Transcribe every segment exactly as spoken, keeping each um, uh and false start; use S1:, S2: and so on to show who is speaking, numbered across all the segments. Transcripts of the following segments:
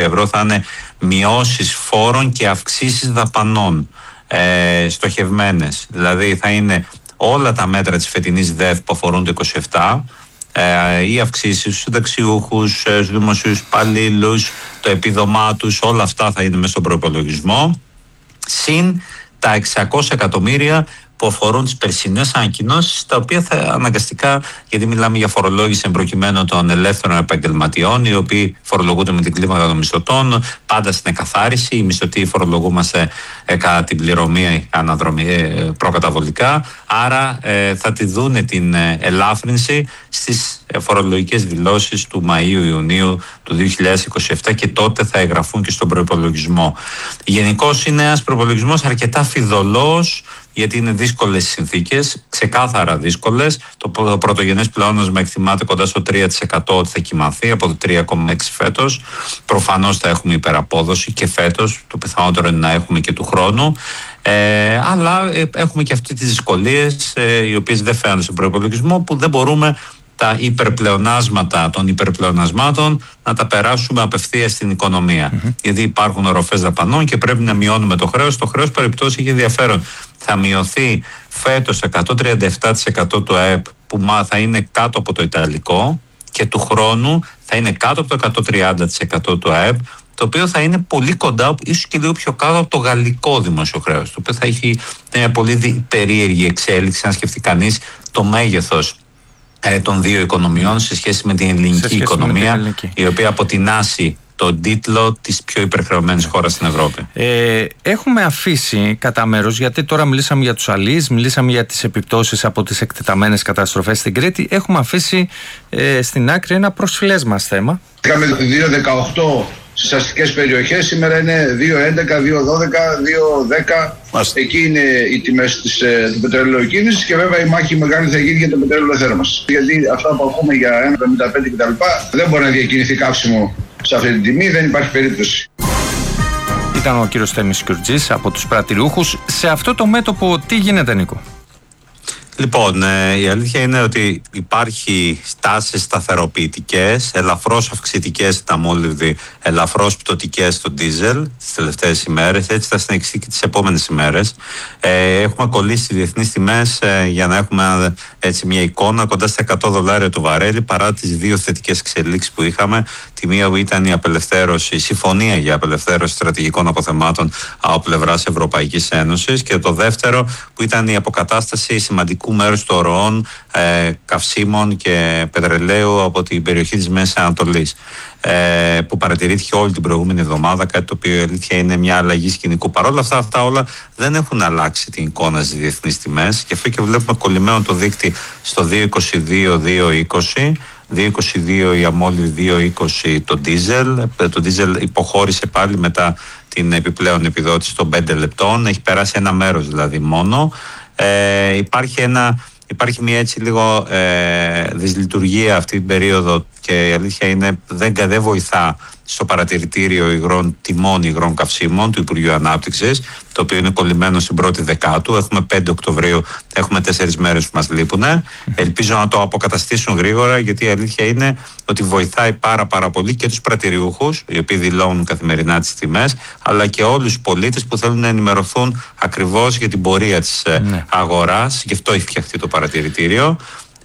S1: ευρώ θα είναι μειώσεις φόρων και αυξήσεις δαπανών ε, στοχευμένες. Δηλαδή θα είναι όλα τα μέτρα της φετινής ΔΕΦ που αφορούν το είκοσι επτά, ε, οι αυξήσεις στους συνταξιούχους, στους δημοσίους υπαλλήλους, το επίδομά τους, όλα αυτά θα είναι μέσα στον προϋπολογισμό, συν τα εξακόσια εκατομμύρια που αφορούν τις περσινές ανακοινώσεις, τα οποία θα αναγκαστικά, γιατί μιλάμε για φορολόγηση εμπροκειμένου των ελεύθερων επαγγελματιών, οι οποίοι φορολογούνται με την κλίμακα των μισθωτών, πάντα στην εκαθάριση. Οι μισθωτοί φορολογούμαστε ε, κατά την πληρωμή αναδρομή, ε, προκαταβολικά. Άρα ε, θα τη δούνε την ε, ελάφρυνση στις ε, φορολογικές δηλώσεις του Μαΐου-Ιουνίου του δύο χιλιάδες είκοσι επτά και τότε θα εγγραφούν και στον προϋπολογισμό. Γενικώς είναι ένας προϋπολογισμός αρκετά φιδωλός, γιατί είναι δύσκολες συνθήκες, ξεκάθαρα δύσκολες. Το πρωτογενές πλεόνασμα εκτιμάται κοντά στο τρία τοις εκατό ότι θα κυμανθεί από το τρία κόμμα έξι τοις εκατό φέτος. Προφανώς θα έχουμε υπεραπόδοση και φέτος, το πιθανότερο είναι να έχουμε και του χρόνου. Ε, αλλά ε, έχουμε και αυτές τις δυσκολίες, ε, οι οποίες δεν φαίνονται στον προϋπολογισμό, που δεν μπορούμε τα υπερπλεονάσματα των υπερπλεονασμάτων να τα περάσουμε απευθείας στην οικονομία. Mm-hmm. Γιατί υπάρχουν οροφές δαπανών και πρέπει να μειώνουμε το χρέος. Το χρέος περιπτώσει έχει ενδιαφέρον. Θα μειωθεί φέτος εκατόν τριάντα επτά τοις εκατό του ΑΕΠ, που θα είναι κάτω από το ιταλικό, και του χρόνου θα είναι κάτω από το εκατόν τριάντα τοις εκατό του ΑΕΠ, το οποίο θα είναι πολύ κοντά, ίσως και λίγο πιο κάτω από το γαλλικό δημόσιο χρέος, το οποίο θα έχει μια πολύ περίεργη εξέλιξη, αν σκεφτεί κανείς το μέγεθος των δύο οικονομιών σε σχέση με την ελληνική οικονομία, την ελληνική. Η οποία αποτινάσει τον τίτλο της πιο υπερχρεωμένης χώρας στην Ευρώπη.
S2: Ε, έχουμε αφήσει κατά μέρος, γιατί τώρα μιλήσαμε για τους αλείς, μιλήσαμε για τις επιπτώσεις από τις εκτεταμένες καταστροφές στην Κρήτη, έχουμε αφήσει ε, στην άκρη ένα προσφυλές μας θέμα.
S3: Είχαμε δύο δεκαοκτώ στις αστικές περιοχές, σήμερα είναι δύο έντεκα, δύο δώδεκα, δύο δέκα. Εκεί είναι οι τιμές της ε, πετρελαιοκίνησης, και βέβαια η μάχη μεγάλη θα γίνει για το πετρέλαιο θέρμανσης. Γιατί αυτά που ακούμε για ένα κόμμα πενήντα πέντε κτλ. Δεν μπορεί να διακινηθεί καύσιμο σε αυτή την τιμή, δεν υπάρχει περίπτωση.
S2: Ήταν ο κύριος Θέμης Κιουρτζής από τους πρατηριούχους. Σε αυτό το μέτωπο τι γίνεται, Νίκο?
S1: Λοιπόν, ε, η αλήθεια είναι ότι υπάρχει στάσεις σταθεροποιητικές, ελαφρώς αυξητικές τα μόλιβδη, ελαφρώς πτωτικές στο ντίζελ τις τελευταίες ημέρες, έτσι θα συνεχιστεί και τις επόμενες ημέρες. Ε, έχουμε κολλήσει διεθνείς τιμές ε, για να έχουμε έτσι μια εικόνα κοντά στα εκατό δολάρια το βαρέλι, παρά τις δύο θετικές εξελίξεις που είχαμε. Τη μία που ήταν η απελευθέρωση, η συμφωνία για απελευθέρωση στρατηγικών αποθεμάτων από πλευράς Ευρωπαϊκής Ένωσης, και το δεύτερο που ήταν η αποκατάσταση σημαντικού μέρους των ροών ε, καυσίμων και πετρελαίου από την περιοχή της Μέσης Ανατολής, ε, που παρατηρήθηκε όλη την προηγούμενη εβδομάδα, κάτι το οποίο η αλήθεια είναι μια αλλαγή σκηνικού. Παρ' όλα αυτά, αυτά όλα δεν έχουν αλλάξει την εικόνα στις διεθνείς τιμές, και αυτό και βλέπουμε κολλημένο το δείκτη στο δύο είκοσι δύο δύο είκοσι. δύο είκοσι δύο η αμόλυβη, δύο είκοσι το ντίζελ. Το ντίζελ υποχώρησε πάλι μετά την επιπλέον επιδότηση των πέντε λεπτών. Έχει περάσει ένα μέρος δηλαδή μόνο. Ε, υπάρχει, ένα, υπάρχει μια έτσι λίγο ε, δυσλειτουργία αυτή την περίοδο, και η αλήθεια είναι δεν, δεν βοηθά στο παρατηρητήριο υγρών τιμών υγρών καυσίμων του Υπουργείου Ανάπτυξης, το οποίο είναι κολλημένο στην πρώτη δεκάτου. Έχουμε πέντε Οκτωβρίου, έχουμε τέσσερις μέρες που μας λείπουν. Ελπίζω να το αποκαταστήσουν γρήγορα, γιατί η αλήθεια είναι ότι βοηθάει πάρα πάρα πολύ και τους πρατηριούχους, οι οποίοι δηλώνουν καθημερινά τις τιμές, αλλά και όλους τους πολίτες που θέλουν να ενημερωθούν ακριβώς για την πορεία της ναι. αγοράς. Γι' αυτό έχει φτιαχτεί το παρατηρητήριο.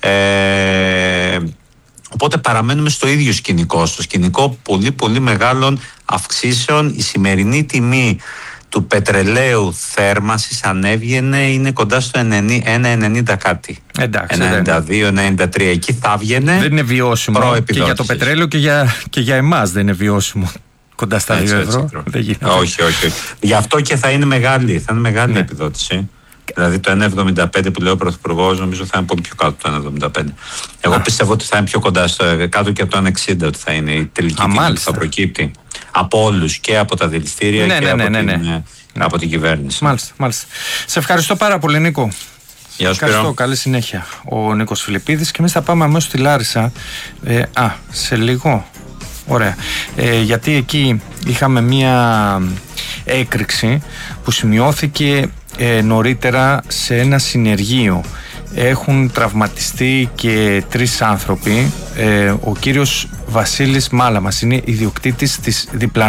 S1: Ε, Οπότε παραμένουμε στο ίδιο σκηνικό, στο σκηνικό πολύ πολύ μεγάλων αυξήσεων. Η σημερινή τιμή του πετρελαίου θέρμανσης, αν έβγαινε, είναι κοντά στο ένα ενενήντα κάτι.
S2: Εντάξει,
S1: ενενήντα δύο ενενήντα τρία, εκεί θα έβγαινε.
S2: Δεν είναι βιώσιμο και για το πετρέλαιο και για, και για εμάς δεν είναι βιώσιμο. Κοντά στα δύο ευρώ. Δεν γίνεται.
S1: Όχι, όχι, όχι. Γι' αυτό και θα είναι μεγάλη, θα είναι μεγάλη ναι. επιδότηση. Δηλαδή το ένα εβδομήντα πέντε που λέει ο Πρωθυπουργός, νομίζω θα είναι πολύ πιο κάτω το ένα εβδομήντα πέντε. Εγώ Α. πιστεύω ότι θα είναι πιο κοντά, στο, κάτω και από το ένα εξήντα, ότι θα είναι η τελική τιμή που θα προκύπτει από όλους, και από τα δηληστήρια
S2: ναι,
S1: και
S2: ναι,
S1: από,
S2: ναι, ναι,
S1: την,
S2: ναι.
S1: από την κυβέρνηση.
S2: Μάλιστα, μάλιστα. Σε ευχαριστώ πάρα πολύ, Νίκο.
S1: Γεια σου,
S2: ευχαριστώ, καλή συνέχεια. Ο Νίκος Φιλιππίδης, και εμείς θα πάμε αμέσως στη Λάρισα. Ε, α, σε λίγο. Ωραία. Ε, γιατί εκεί είχαμε μία έκρηξη που σημειώθηκε ε, νωρίτερα σε ένα συνεργείο. Έχουν τραυματιστεί και τρεις άνθρωποι. Ε, ο κύριος Βασίλης Μάλαμας είναι ιδιοκτήτης της διπλανής